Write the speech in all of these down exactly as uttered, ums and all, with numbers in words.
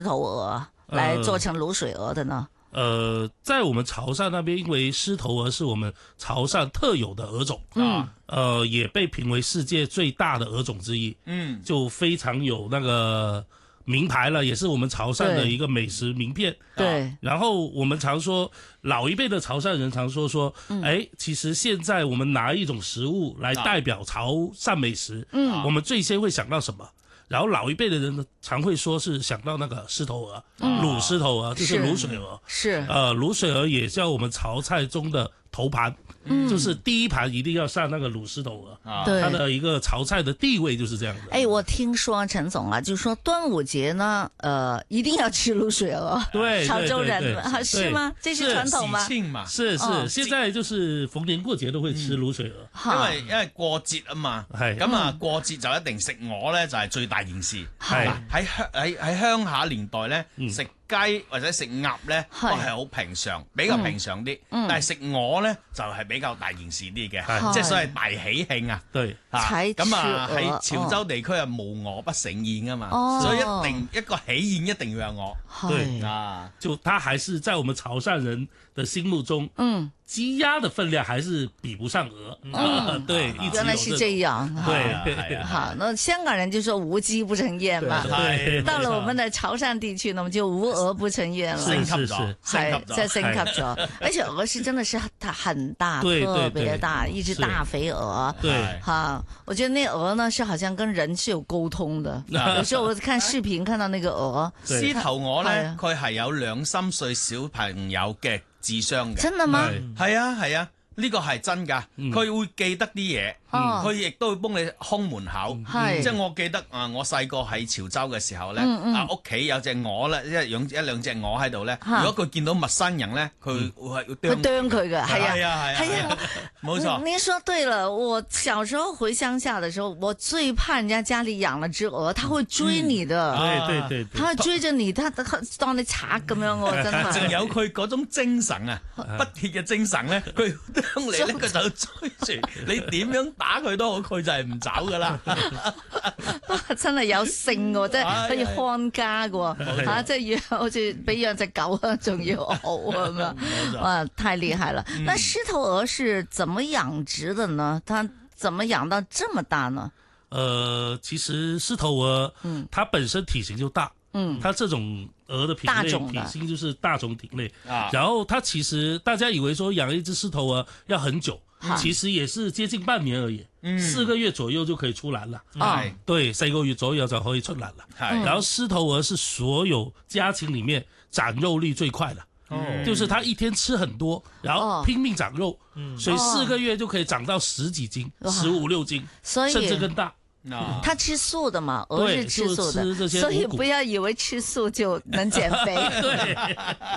头鹅来做成卤水鹅的呢？ 呃，在我们潮汕那边，因为狮头鹅是我们潮汕特有的鹅种， 嗯， 呃，也被评为世界最大的鹅种之一， 嗯， 就非常有那个名牌了，也是我们潮汕的一个美食名片。 对， 然后我们常说，老一辈的潮汕人常说说，哎、嗯，其实现在我们拿一种食物来代表潮汕美食，嗯，我们最先会想到什么？然后老一辈的人呢，常会说是想到那个狮头鹅，卤狮头鹅就是卤水鹅， 是呃，卤水鹅也叫我们潮菜中的头盘，嗯，就是第一盘一定要上那个卤狮头鹅， 对， 它的一个潮菜的地位就是这样的。 哎，我听说陈总啊，就说端午节呢，呃，一定要吃卤水鹅， 对， 潮州人对是吗？这是传统吗？ 嘛， 是是、哦，現在就是逢年過節都會吃卤水鵝， 嗯、因為因為過節啊嘛，係咁啊過節就一定食鵝咧，就係最大件事。係喺鄉喺喺鄉下年代咧食。嗯雞或者食鴨咧都係好平常，比較平常啲。嗯、但係食鵝咧就係、是、比較大件事啲嘅，即係所謂大喜慶啊。對，咁啊喺潮州地區啊無鵝不成宴啊嘛，哦、所以一定一個喜宴一定要有鵝。對啊， 就它還是在我們潮汕人的心目中，嗯。雞鴨的分量還是比不上鵝，嗯，對， 原來是這樣， 對， 好，那香港人就說無雞不成宴嘛，到了我們的潮汕地區呢，我們就無鵝不成宴了， 升級咗， 係，再升級咗，而且鵝是真的是它很大，特別大，一隻大肥鵝， 對， 哈，我覺得那鵝呢是好像跟人是有溝通的，有時候我看視頻看到那個鵝， 獅頭鵝呢，佢係有兩三歲小朋友嘅智商嘅， 真的嗎？ 係啊係啊，呢個係真㗎，佢會記得啲嘢，佢亦都會幫你看門口。即係我記得啊，我細個喺潮州嘅時候咧，啊屋企有隻鵝咧，一養一兩隻鵝喺度咧，如果佢見到陌生人咧，佢會係會啄佢嘅，係啊係啊係啊，冇錯。 您說對了，我小時候回鄉下的時候，我最怕人家家裡養了隻鵝，它會追你的， 對對對， 它會追着你，它當你賊咁樣喎，真係。 仲有佢嗰種精神啊，不鐵嘅精神咧，佢當你咧佢就追住你，點樣打佢都好，佢就係唔走噶啦。 真係有性喎，即係可以看家嘅喎，嚇，即係要好似比養隻狗啊，仲要好咁樣，哇，太厲害了！那獅頭鵝是怎麼養殖的呢？它怎麼養到這麼大呢？ 呃，其實獅頭鵝，嗯，它本身體型就大。嗯，它這種鵝的品類品性就是大種品類啊。然後它其實大家以為說養一隻獅頭鵝要很久，其實也是接近半年而已，嗯，四個月左右就可以出欄了。啊，對，四個月左右就可以出欄了。嗯，然後獅頭鵝是所有家禽裡面長肉率最快的，嗯，就是它一天吃很多，然後拼命長肉，嗯，所以四個月就可以長到十幾斤、十五六斤，甚至更大。 他吃素的嘛，鵝是吃素的，所以不要以為吃素就能減肥。 對，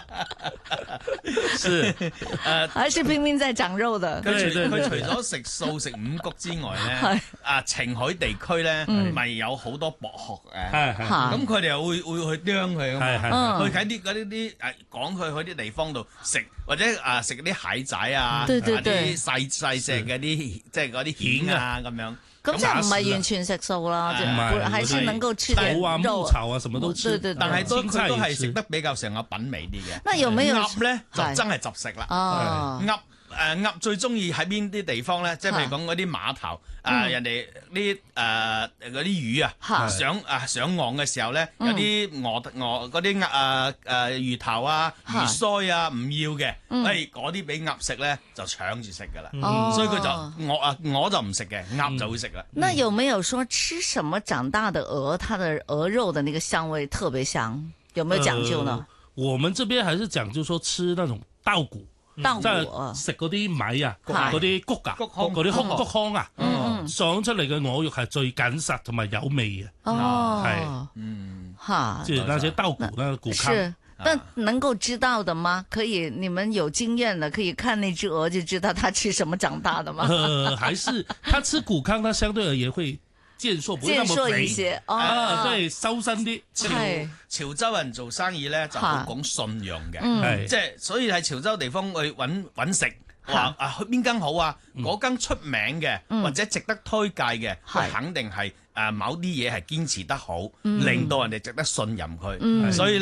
是， 呃，還是拼命在長肉的。 佢除佢除咗食素食五穀之外咧，啊澄海地區咧咪有好多博學嘅，咁佢哋又會會去啄佢啊嘛，去喺啲嗰啲啲誒講佢去啲地方度食，或者啊食啲蟹仔啊，啲細細隻嗰啲即係嗰啲蜆啊咁樣。 咁就唔係完全食素啦，就還是能夠吃點肉啊、 牧草啊，什麼都吃。 對對對， 但係都佢都係食得比較上有品味啲嘅。 那有沒有鴨咧就真係雜食啦。哦，鴨誒鴨最中意喺邊啲地方咧？即係譬如講嗰啲碼頭啊，人哋啲誒嗰啲魚啊，上啊上岸嘅時候咧，有啲鵝鵝嗰啲鴨誒誒魚頭啊、魚腮啊唔要嘅，誒嗰啲俾鴨食咧就搶住食㗎啦。所以佢就鵝啊鵝就唔食嘅，鴨就會食啦。 那有沒有說吃什麼長大的鵝，它的鵝肉的那個香味特別香？有沒有講究呢？ 我們這邊還是講究說吃那種稻谷。即係食嗰啲米啊，嗰啲穀啊，嗰啲穀穀糠啊，爽出嚟嘅鵝肉係最緊實同埋有味嘅。 哦， 係， 嗯， 哈， 即係那些稻谷那個穀糠。 是，但能夠知道的嗎？可以，你們有經驗的，可以看那隻鵝就知道它吃什麼長大的嗎？ 呃，還是它吃穀糠，它相對而言會健碩，不會那麼肥。啊，對，收身啲。 潮潮州人做生意咧就好講信用嘅，即係所以喺潮州地方去揾揾食，話啊去邊間好啊，嗰間出名嘅或者值得推介嘅，佢肯定係誒某啲嘢係堅持得好，令到人哋值得信任佢，所以